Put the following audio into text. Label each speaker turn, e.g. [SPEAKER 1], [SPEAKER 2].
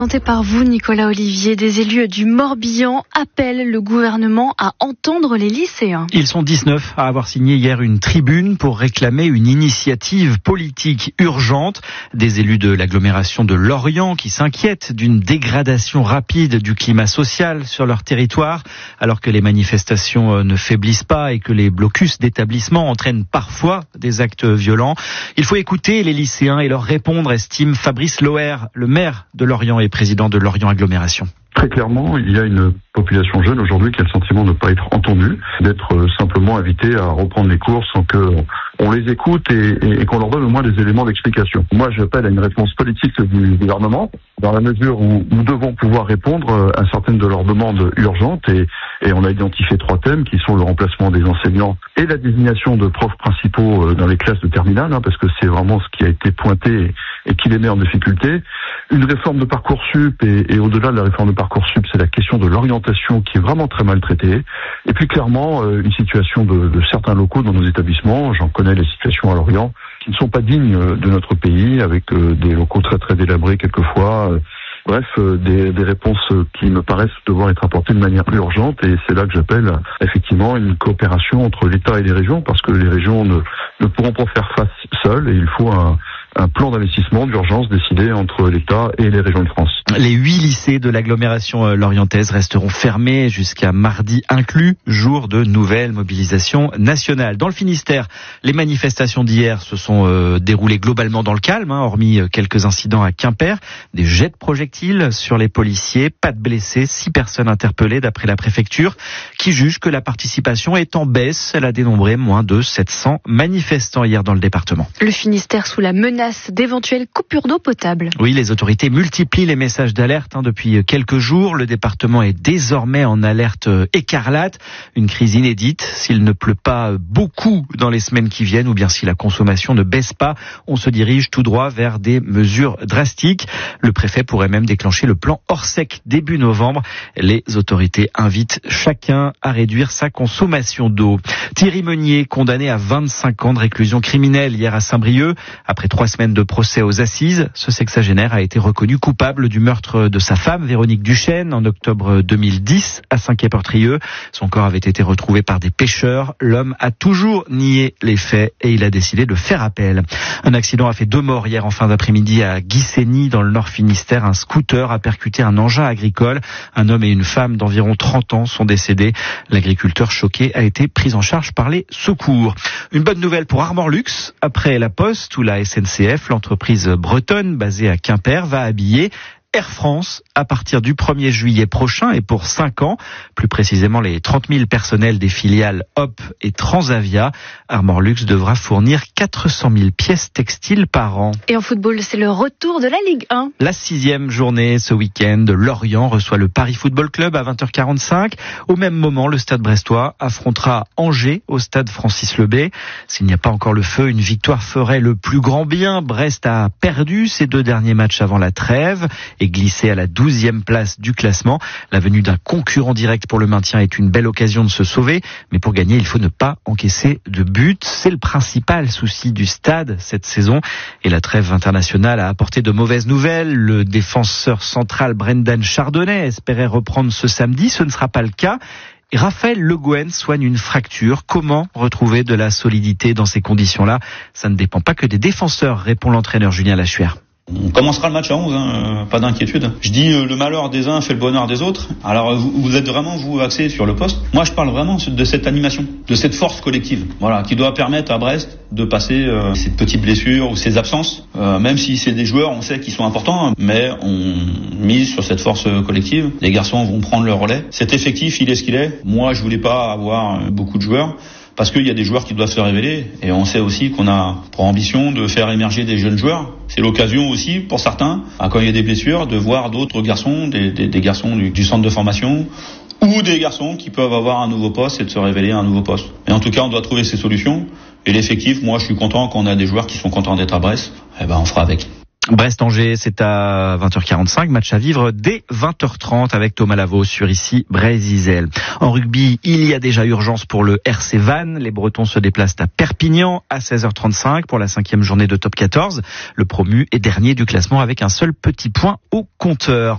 [SPEAKER 1] Présenté par vous, Nicolas Olivier, des élus du Morbihan appellent le gouvernement à entendre les lycéens.
[SPEAKER 2] Ils sont 19 à avoir signé hier une tribune pour réclamer une initiative politique urgente. Des élus de l'agglomération de Lorient qui s'inquiètent d'une dégradation rapide du climat social sur leur territoire, alors que les manifestations ne faiblissent pas et que les blocus d'établissements entraînent parfois des actes violents. Il faut écouter les lycéens et leur répondre, estime Fabrice Loher, le maire de Lorient et président de Lorient Agglomération.
[SPEAKER 3] Très clairement, il y a une population jeune aujourd'hui qui a le sentiment de ne pas être entendue, d'être simplement invitée à reprendre les cours sans qu'on les écoute et qu'on leur donne au moins des éléments d'explication. Moi, j'appelle à une réponse politique du gouvernement, dans la mesure où nous devons pouvoir répondre à certaines de leurs demandes urgentes et on a identifié 3 thèmes qui sont le remplacement des enseignants et la désignation de profs principaux dans les classes de terminale, parce que c'est vraiment ce qui a été pointé et qui les met en difficulté. Une réforme de Parcoursup et au-delà de la réforme de Parcoursup, c'est la question de l'orientation qui est vraiment très mal traitée. Et puis clairement, une situation de certains locaux dans nos établissements, j'en connais les situations à Lorient, qui ne sont pas dignes de notre pays, avec des locaux très très délabrés quelquefois. Bref, des réponses qui me paraissent devoir être apportées de manière urgente et c'est là que j'appelle effectivement une coopération entre l'État et les régions parce que les régions ne pourront pas faire face seules et il faut un plan d'investissement d'urgence décidé entre l'État et les régions de France.
[SPEAKER 2] Les 8 lycées de l'agglomération lorientaise resteront fermés jusqu'à mardi inclus, jour de nouvelle mobilisation nationale. Dans le Finistère, les manifestations d'hier se sont déroulées globalement dans le calme, hormis quelques incidents à Quimper, des jets de projectiles sur les policiers, pas de blessés, 6 personnes interpellées d'après la préfecture, qui juge que la participation est en baisse. Elle a dénombré moins de 700 manifestants hier dans le département.
[SPEAKER 1] Le Finistère sous la menace d'éventuelles coupures d'eau potable.
[SPEAKER 2] Oui, les autorités multiplient les messages d'alerte depuis quelques jours. Le département est désormais en alerte écarlate. Une crise inédite. S'il ne pleut pas beaucoup dans les semaines qui viennent ou bien si la consommation ne baisse pas, on se dirige tout droit vers des mesures drastiques. Le préfet pourrait même déclencher le plan Orsec début novembre. Les autorités invitent chacun à réduire sa consommation d'eau. Thierry Meunier, condamné à 25 ans de réclusion criminelle hier à Saint-Brieuc. Après 3 semaines de procès aux assises, ce sexagénaire a été reconnu coupable du meurtre de sa femme, Véronique Duchesne, en octobre 2010 à Saint-Quay-Portrieux. Son corps avait été retrouvé par des pêcheurs. L'homme a toujours nié les faits et il a décidé de faire appel. Un accident a fait 2 morts hier en fin d'après-midi à Guissény, dans le Nord Finistère. Un scooter a percuté un engin agricole. Un homme et une femme d'environ 30 ans sont décédés. L'agriculteur choqué a été pris en charge par les secours. Une bonne nouvelle pour Armor Luxe. Après la Poste ou la SNCF, l'entreprise bretonne basée à Quimper va habiller Air France à partir du 1er juillet prochain et pour 5 ans, plus précisément les 30 000 personnels des filiales Hop et Transavia. Armor Luxe devra fournir 400 000 pièces textiles par an.
[SPEAKER 1] Et en football, c'est le retour de la Ligue 1.
[SPEAKER 2] La 6e journée ce week-end, Lorient reçoit le Paris Football Club à 20h45. Au même moment, le Stade brestois affrontera Angers au Stade Francis Lebet. S'il n'y a pas encore le feu, une victoire ferait le plus grand bien. Brest a perdu ses 2 derniers matchs avant la trêve et glissé à la 12e place du classement. La venue d'un concurrent direct pour le maintien est une belle occasion de se sauver, mais pour gagner, il faut ne pas encaisser de but. C'est le principal souci du stade cette saison et la trêve internationale a apporté de mauvaises nouvelles. Le défenseur central Brendan Chardonnay espérait reprendre ce samedi, ce ne sera pas le cas. Et Raphaël Le Guen soigne une fracture. Comment retrouver de la solidité dans ces conditions-là? Ça ne dépend pas que des défenseurs, répond l'entraîneur Julien Lachuer.
[SPEAKER 4] On commencera le match à 11, pas d'inquiétude. Je dis le malheur des uns fait le bonheur des autres. Alors vous êtes vraiment vous axé sur le poste. Moi je parle vraiment de cette animation, de cette force collective, voilà, qui doit permettre à Brest de passer ces petites blessures ou ces absences. Même si c'est des joueurs, on sait qu'ils sont importants, mais on mise sur cette force collective. Les garçons vont prendre le relais. Cet effectif, il est ce qu'il est. Moi je voulais pas avoir beaucoup de joueurs. Parce qu'il y a des joueurs qui doivent se révéler et on sait aussi qu'on a pour ambition de faire émerger des jeunes joueurs. C'est l'occasion aussi pour certains, quand il y a des blessures, de voir d'autres garçons, des garçons du centre de formation ou des garçons qui peuvent avoir un nouveau poste et de se révéler à un nouveau poste. Mais en tout cas, on doit trouver ces solutions. Et l'effectif, moi je suis content qu'on a des joueurs qui sont contents d'être à Brest. On fera avec.
[SPEAKER 2] Brest-Angers, c'est à 20h45, match à vivre dès 20h30 avec Thomas Lavaux sur ici Brésil. En rugby, il y a déjà urgence pour le RC Vannes. Les Bretons se déplacent à Perpignan à 16h35 pour la 5e journée de top 14. Le promu est dernier du classement avec un seul petit point au compteur.